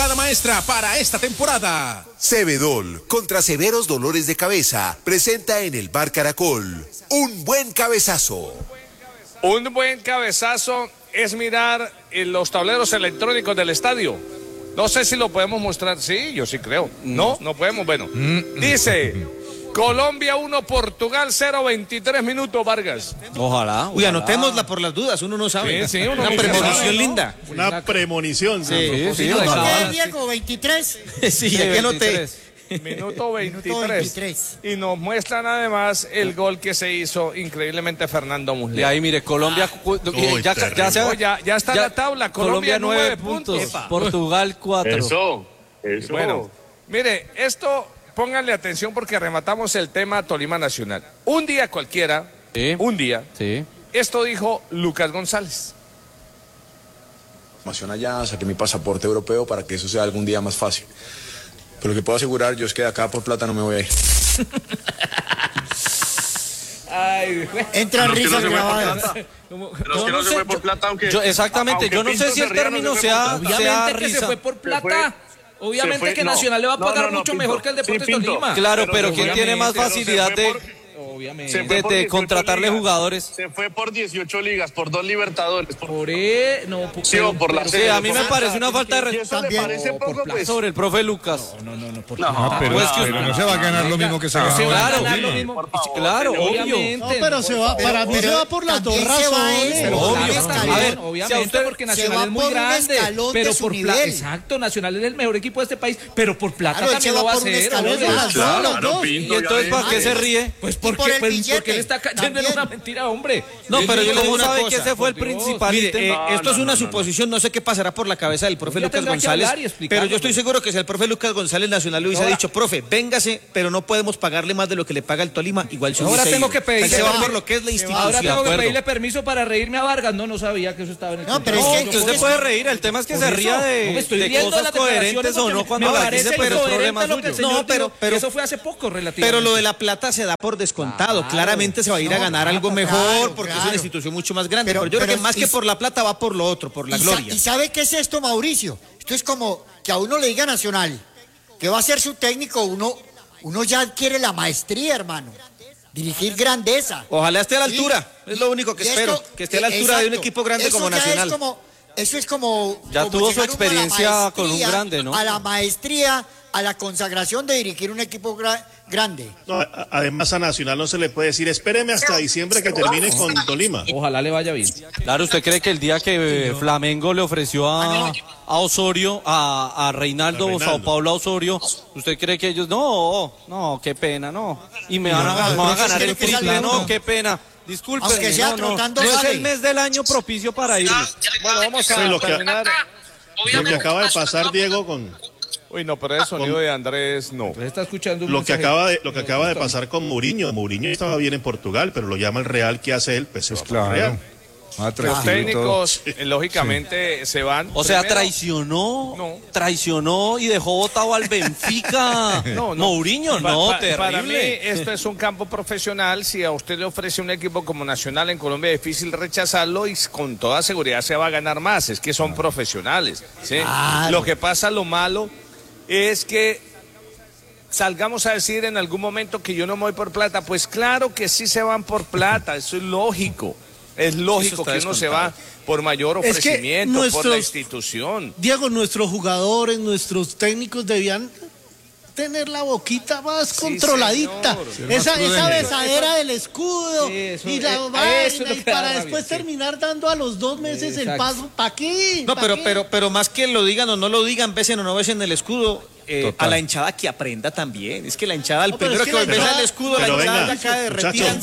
jugada maestra para esta temporada. Cebedol, contra severos dolores de cabeza, presenta en el Bar Caracol un buen cabezazo. Un buen cabezazo es mirar los tableros electrónicos del estadio. No sé si lo podemos mostrar. Sí, yo sí creo. No podemos. Bueno, dice Colombia 1, Portugal 0, 23 minutos, Vargas. Ojalá. Uy, anotémosla por las dudas, uno no sabe. Sí, una premonición linda. Una premonición. Sí. ¿Minuto qué, Diego? ¿23? Sí, ya que anoté. Minuto 23. Y nos muestran además el gol que se hizo increíblemente Fernando Muslera. Y ahí mire, Colombia ya está la tabla. Colombia 9 puntos. Portugal 4. Eso. Bueno, mire, esto pónganle atención porque rematamos el tema Tolima Nacional. Un día cualquiera, esto dijo Lucas González. Allá, saqué mi pasaporte europeo para que eso sea algún día más fácil. Pero lo que puedo asegurar yo es que de acá por plata no me voy a ir. Entra risas grabadas. Pero no se fue por plata, aunque... Exactamente, yo no sé si el término sea Obviamente que risa. se fue por plata. Obviamente que Nacional le va a pagar mucho mejor que el Deportes Tolima. Claro, pero ¿quién tiene más facilidad de contratarle jugadores? Se fue por 18 ligas, por 2 Libertadores. Por la Sí, a mí me parece una falta de respeto. ¿Le parece poco, pues? Sobre el profe Lucas. Pero no se va a ganar lo mismo que se ganó. Claro, obvio. No, pero se va, para mí se va por las dos razones. Obviamente, porque Nacional es muy grande. Pero por plata. Exacto, Nacional es el mejor equipo de este país. Pero por plata también lo va a hacer. ¿Y entonces para qué se ríe? Pues porque le está cayendo en una mentira, hombre. No, pero yo le digo una cosa. Que ese fue el principal. Mire, esto es una suposición, no sé qué pasará por la cabeza del profe Lucas González, pero yo estoy seguro que si el profe Lucas González Nacional le hubiese dicho, profe, véngase, pero no podemos pagarle más de lo que le paga el Tolima, igual se hubiese Ahora tengo que pedirle por lo que es la institución. Ahora tengo que pedirle permiso para reírme a Vargas. No sabía que eso estaba en el pero es que usted se puede reír, el tema es que se ría de cosas coherentes o no cuando las dice, pero es problema suyo. No, pero eso fue hace poco relativamente. Pero lo de la plata se da por descontado, claramente se va a ir a ganar algo mejor porque es una institución mucho más grande, pero yo creo que más que por la plata va por lo otro, por la gloria. ¿Y sabe qué es esto, Mauricio? Esto es como que a uno le diga Nacional que va a ser su técnico, uno ya adquiere la maestría, hermano. Dirigir grandeza. Ojalá esté a la altura, es lo único que espero, que esté a la altura de un equipo grande como Nacional. Eso es como... Ya tuvo su experiencia con un grande, ¿no? A la maestría, a la consagración de dirigir un equipo grande. No, además a Nacional no se le puede decir, espéreme hasta diciembre que termine con Tolima. Ojalá le vaya bien. Claro, ¿usted cree que el día que Flamengo le ofreció a Osorio, a Reinaldo Sao Paulo a Osorio, usted cree que ellos, no, qué pena, no, y me van a ganar el triple, no, qué pena? Disculpen, no es el mes del año propicio para irme. Bueno, vamos a terminar. Lo que acaba de pasar, Diego, con... Uy, no, pero el sonido de Andrés no. Está escuchando lo que acaba de pasar con Mourinho. Mourinho estaba bien en Portugal, pero lo llama el Real. ¿Qué hace él? Pues se va para el Real. Los técnicos, lógicamente, se van. O sea, traicionó y dejó botado al Benfica. Mourinho, terrible. Para mí, esto es un campo profesional. Si a usted le ofrece un equipo como Nacional en Colombia, es difícil rechazarlo y con toda seguridad se va a ganar más. Es que son profesionales, ¿sí? Lo que pasa, lo malo, es que salgamos a decir en algún momento que yo no me voy por plata. Pues claro que sí se van por plata, eso es lógico. Es lógico que uno se va por mayor ofrecimiento, por la institución. Diego, nuestros jugadores, nuestros técnicos debían tener la boquita más controladita. Esa besadera del escudo y la vaina, y para después terminar dando a los 2 meses el paso. ¿Para qué? No, pero más que lo digan o no lo digan, besen o no besen el escudo, a la hinchada que aprenda también. Es que la hinchada, el primero que besa el escudo, la hinchada ya cae derretida.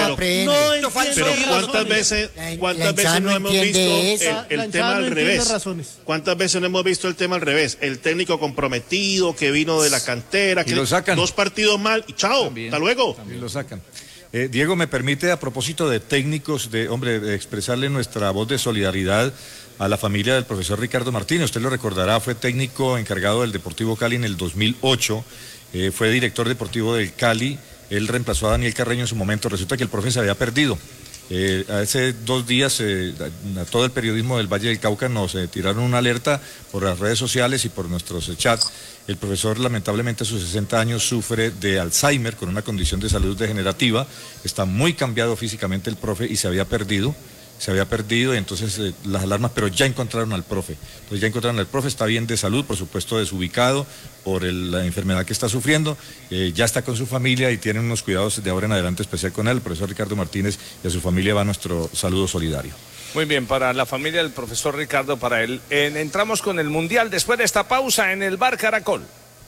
Pero ¿cuántas veces no hemos visto el tema al revés? ¿Cuántas veces no hemos visto el tema al revés? El técnico comprometido que vino de la cantera, que lo sacan 2 partidos mal y chao, hasta luego. También lo sacan. Diego, me permite, a propósito de técnicos, de expresarle nuestra voz de solidaridad a la familia del profesor Ricardo Martínez. Usted lo recordará, fue técnico encargado del Deportivo Cali en el 2008, fue director deportivo del Cali, él reemplazó a Daniel Carreño en su momento. Resulta que el profe se había perdido Hace 2 días a todo el periodismo del Valle del Cauca nos tiraron una alerta por las redes sociales y por nuestros chats. El profesor lamentablemente a sus 60 años sufre de Alzheimer con una condición de salud degenerativa. Está muy cambiado físicamente el profe y se había perdido y entonces las alarmas, pero ya encontraron al profe. Entonces ya encontraron al profe, está bien de salud, por supuesto desubicado por la enfermedad que está sufriendo, ya está con su familia y tienen unos cuidados de ahora en adelante especial con él. El profesor Ricardo Martínez y a su familia va nuestro saludo solidario. Muy bien, para la familia del profesor Ricardo, para él. Entramos con el Mundial después de esta pausa en el Bar Caracol.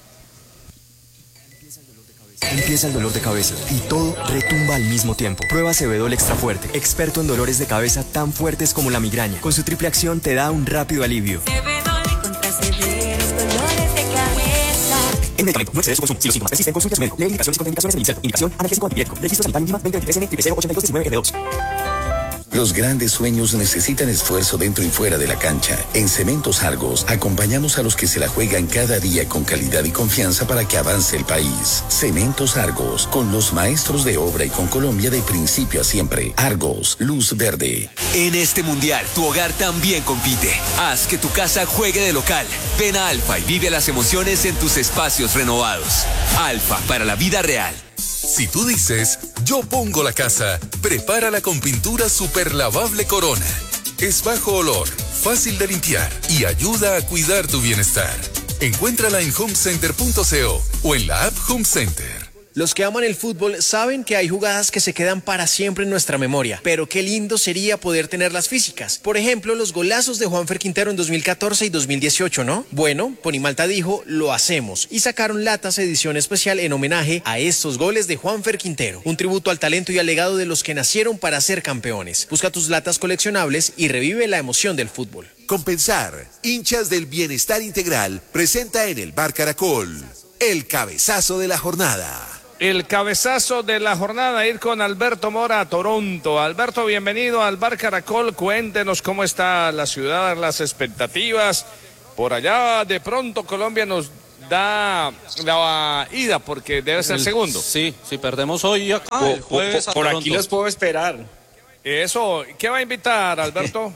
Empieza el dolor de cabeza y todo retumba al mismo tiempo. Prueba Sebedol Extra Fuerte, experto en dolores de cabeza tan fuertes como la migraña. Con su triple acción te da un rápido alivio. Sebedol contra severos dolores de cabeza. El medicamento no excede su consumo. Si los síntomas persisten, consulte a su médico. Lee indicaciones y contraindicaciones del INSAL. Indicación, analgésico antipirético. Registro sanitario mínima 2023N 008219F2. Los grandes sueños necesitan esfuerzo dentro y fuera de la cancha. En Cementos Argos acompañamos a los que se la juegan cada día con calidad y confianza para que avance el país. Cementos Argos, con los maestros de obra y con Colombia de principio a siempre. Argos, luz verde. En este mundial, tu hogar también compite. Haz que tu casa juegue de local. Ven a Alfa y vive las emociones en tus espacios renovados. Alfa, para la vida real. Si tú dices, yo pongo la casa, prepárala con pintura super lavable Corona. Es bajo olor, fácil de limpiar y ayuda a cuidar tu bienestar. Encuéntrala en homecenter.co o en la app Home Center. Los que aman el fútbol saben que hay jugadas que se quedan para siempre en nuestra memoria, pero qué lindo sería poder tenerlas físicas. Por ejemplo, los golazos de Juanfer Quintero en 2014 y 2018, ¿no? Bueno, Ponimalta dijo, lo hacemos, y sacaron latas edición especial en homenaje a estos goles de Juanfer Quintero, un tributo al talento y al legado de los que nacieron para ser campeones. Busca tus latas coleccionables y revive la emoción del fútbol. Compensar, hinchas del bienestar integral, presenta en el Bar Caracol el cabezazo de la jornada. El cabezazo de la jornada, ir con Alberto Mora a Toronto. Alberto, bienvenido al Bar Caracol. Cuéntenos cómo está la ciudad, las expectativas. Por allá, de pronto, Colombia nos da la ida porque debe ser segundo. Sí, si perdemos hoy acá, el jueves a por Toronto. Aquí los puedo esperar. Eso, ¿qué va a invitar, Alberto?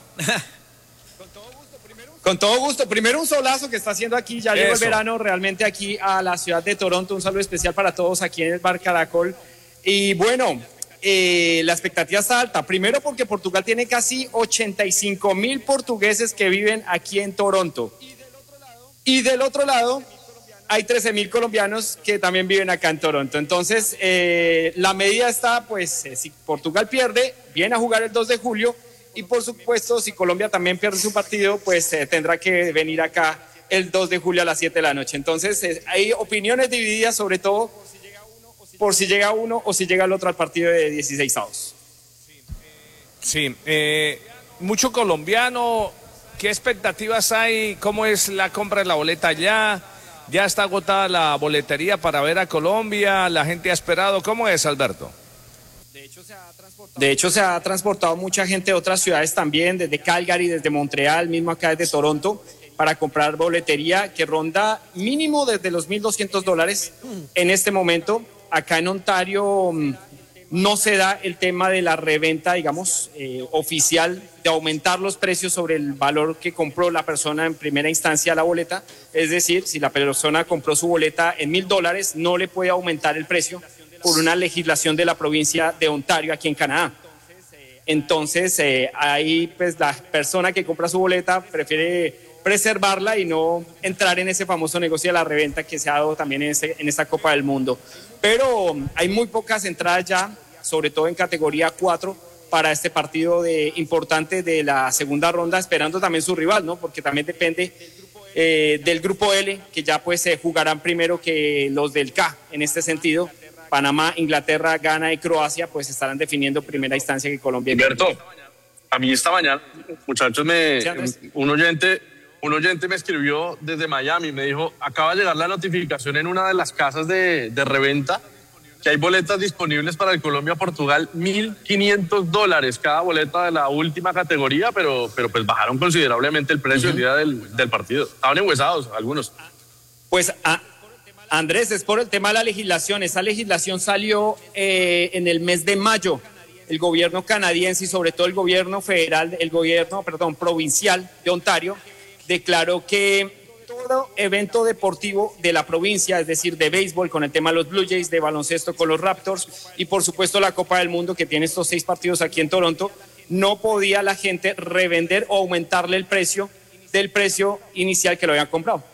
Con todo gusto. Primero un solazo que está haciendo aquí, ya llegó el verano realmente aquí a la ciudad de Toronto. Un saludo especial para todos aquí en el Bar Caracol. Y bueno, la expectativa está alta. Primero porque Portugal tiene casi 85,000 portugueses que viven aquí en Toronto. Y del otro lado hay 13,000 colombianos que también viven acá en Toronto. Entonces, la medida está, pues, si Portugal pierde, viene a jugar el 2 de julio. Y por supuesto, si Colombia también pierde su partido, pues tendrá que venir acá el 2 de julio a las 7 de la noche. Entonces, hay opiniones divididas, sobre todo por si llega uno o si llega el otro al partido de 16avos. Sí, mucho colombiano. ¿Qué expectativas hay? ¿Cómo es la compra de la boleta allá? ¿Ya está agotada la boletería para ver a Colombia? ¿La gente ha esperado? ¿Cómo es, Alberto? De hecho, se ha transportado mucha gente de otras ciudades también, desde Calgary, desde Montreal, mismo acá desde Toronto, para comprar boletería que ronda mínimo desde los $1,200 en este momento. Acá en Ontario no se da el tema de la reventa, digamos, oficial, de aumentar los precios sobre el valor que compró la persona en primera instancia la boleta. Es decir, si la persona compró su boleta en $1,000, no le puede aumentar el precio por una legislación de la provincia de Ontario aquí en Canadá. Entonces, ahí pues la persona que compra su boleta prefiere preservarla y no entrar en ese famoso negocio de la reventa que se ha dado también en esta Copa del Mundo. Pero hay muy pocas entradas ya, sobre todo en categoría 4, para este partido importante de la segunda ronda, esperando también su rival, ¿no? Porque también depende del grupo L, que ya pues se jugarán primero que los del K en este sentido. Panamá, Inglaterra, Ghana y Croacia pues estarán definiendo en primera instancia que Colombia. Humberto, a mí esta mañana, muchachos, un oyente me escribió desde Miami, me dijo, acaba de llegar la notificación en una de las casas de reventa que hay boletas disponibles para el Colombia-Portugal, $1,500 cada boleta de la última categoría, pero pues bajaron considerablemente el precio el día del partido. Estaban enhuesados algunos. Pues Andrés, es por el tema de la legislación. Esa legislación salió en el mes de mayo. el gobierno canadiense y sobre todo el gobierno federal, provincial de Ontario, declaró que todo evento deportivo de la provincia, es decir, de béisbol con el tema de los Blue Jays, de baloncesto con los Raptors y por supuesto la Copa del Mundo que tiene estos 6 partidos aquí en Toronto, no podía la gente revender o aumentarle el precio del precio inicial que lo habían comprado.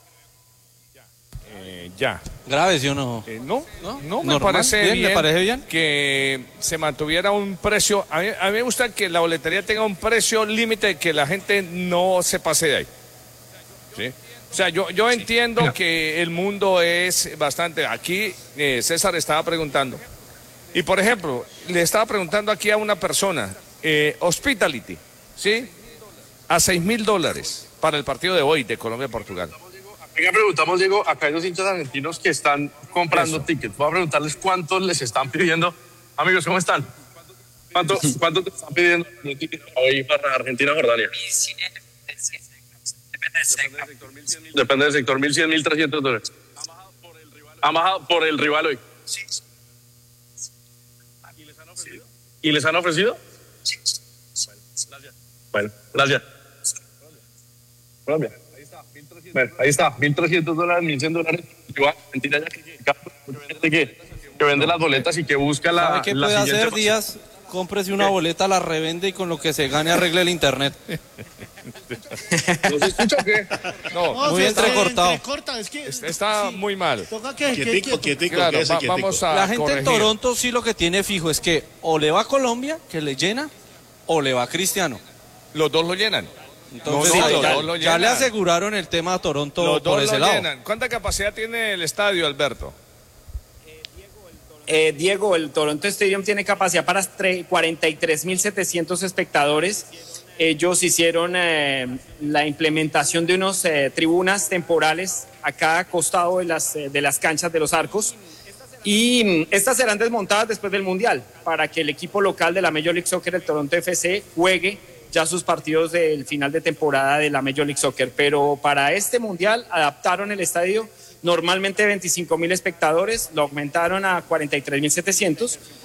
Ya. ¿Grave, sí o no? No, me parece bien que se mantuviera un precio. A mí me gusta que la boletería tenga un precio límite, que la gente no se pase de ahí. ¿Sí? O sea, yo entiendo que el mundo es bastante... Aquí César estaba preguntando. Y por ejemplo, le estaba preguntando aquí a una persona, Hospitality, ¿sí? A $6,000 para el partido de hoy de Colombia-Portugal. Venga, preguntamos, Diego, acá hay 2 hinchas argentinos que están comprando tickets. Voy a preguntarles cuántos les están pidiendo. Amigos, ¿cómo están? ¿Cuánto te están pidiendo hoy para Argentina-Jordania? Depende del sector, 1.100, 1.300 dólares. ¿Han bajado por el rival hoy? Sí. ¿Y les han ofrecido? Sí. Bueno, gracias. Colombia. Bueno, ahí está, $1.300, $1.100. Igual, Argentina ya que vende las boletas y que busca la... ¿Sabe qué puede hacer, Díaz? Cómprese una boleta, la revende y con lo que se gane arregle el internet. ¿No se escucha o qué? No, muy entrecortado. Es que, está muy mal. Toca quietico. Claro, vamos a la gente corregir. en Toronto sí lo que tiene fijo es que o le va a Colombia, que le llena, o le va a Cristiano. Los dos lo llenan. Entonces, ya le aseguraron el tema a Toronto los por ese lado. Llenan. ¿Cuánta capacidad tiene el estadio, Alberto? Diego, el Toronto Stadium tiene capacidad para 43.700 espectadores. Ellos hicieron la implementación de unas tribunas temporales a cada costado de las canchas de los arcos. Y estas serán desmontadas después del Mundial para que el equipo local de la Major League Soccer, el Toronto FC, juegue ya sus partidos del final de temporada de la Major League Soccer. Pero para este Mundial adaptaron el estadio, normalmente 25.000 espectadores, lo aumentaron a 43.700